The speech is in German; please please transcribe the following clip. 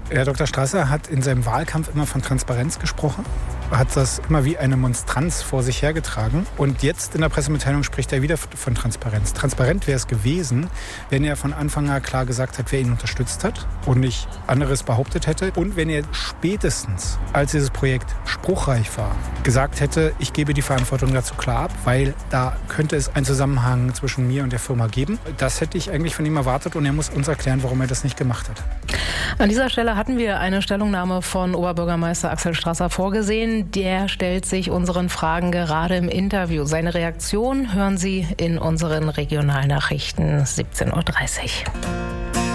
Herr Dr. Strasser hat in seinem Wahlkampf immer von Transparenz gesprochen, hat das immer wie eine Monstranz vor sich hergetragen. Und jetzt in der Pressemitteilung spricht er wieder von Transparenz. Transparent wäre es gewesen, wenn er von Anfang an klar gesagt hat, wer ihn unterstützt hat und nicht anderes behauptet hätte. Und wenn er spätestens, als dieses Projekt spruchreich war, gesagt hätte, ich gebe die Verantwortung dazu klar ab, weil da könnte es einen Zusammenhang zwischen mir und der Firma geben. Das hätte ich eigentlich von ihm erwartet und er muss uns erklären, warum er das nicht gemacht hat. An dieser Stelle hatten wir eine Stellungnahme von Oberbürgermeister Axel Strasser vorgesehen. Der stellt sich unseren Fragen gerade im Interview. Seine Reaktion hören Sie in unseren Regionalnachrichten 17:30 Uhr.